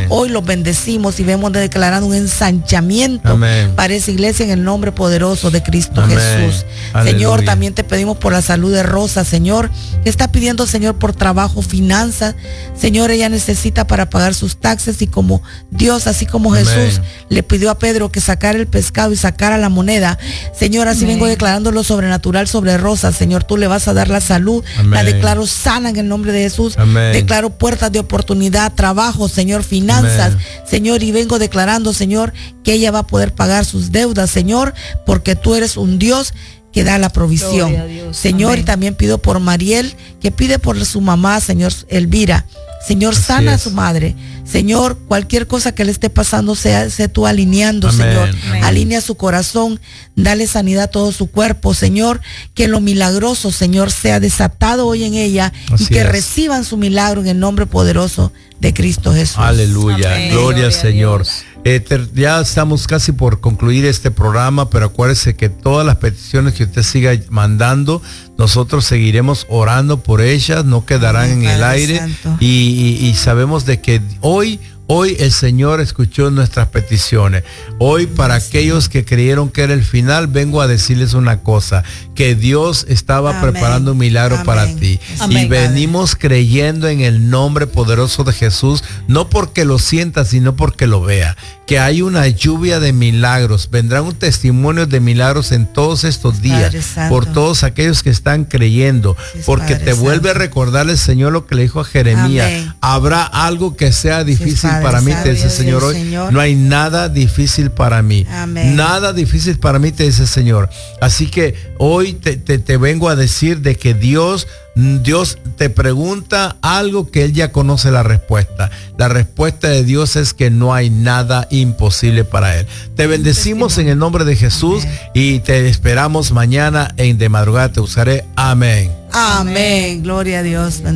Hoy los bendecimos y vemos declarando un ensanchamiento para esa iglesia en el nombre poderoso de Cristo Jesús. Aleluya. Señor, también te pedimos por la salud de Rosa, Señor, que está pidiendo, Señor, por trabajo, finanzas. Señor, ella necesita para pagar sus taxes, y como Dios, así como Jesús le pidió a Pedro que sacara el pescado y sacara la moneda, Señor, así vengo declarando lo sobrenatural sobre Rosa. Señor, tú le vas a dar la salud. La declaro sana en el nombre de Jesús. Declaro puertas de oportunidad, trabajo, Señor, finanzas, Señor, y vengo declarando, Señor, que ella va a poder pagar sus deudas, Señor, porque tú eres un Dios que da la provisión. Señor, y también pido por Mariel, que pide por su mamá, Señor, Elvira. Señor, sana a su madre. Señor, cualquier cosa que le esté pasando, sea tú alineando, Señor. Alinea su corazón, dale sanidad a todo su cuerpo, Señor. Que lo milagroso, Señor, sea desatado hoy en ella, y que reciban su milagro en el nombre poderoso de Cristo Jesús. Aleluya. Gloria, Señor. Ya estamos casi por concluir este programa, pero acuérdese que todas las peticiones que usted siga mandando, nosotros seguiremos orando por ellas, no quedarán en el aire, y sabemos de que hoy el Señor escuchó nuestras peticiones. Hoy, para aquellos que creyeron que era el final, vengo a decirles una cosa, que Dios estaba preparando un milagro para ti. Y venimos creyendo en el nombre poderoso de Jesús, no porque lo sienta, sino porque lo vea. Que hay una lluvia de milagros, vendrán un testimonio de milagros en todos estos días, por todos aquellos que están creyendo, porque te vuelve a recordar el Señor lo que le dijo a Jeremías. Habrá algo que sea difícil para mí, te dice el Señor hoy. No hay nada difícil para mí. Nada difícil para mí, te dice el Señor. Así que hoy te vengo a decir de que Dios te pregunta algo que Él ya conoce la respuesta. La respuesta de Dios es que no hay nada imposible para Él. Te bendecimos en el nombre de Jesús y te esperamos mañana en De Madrugada Te Usaré. Amén. Amén. Gloria a Dios.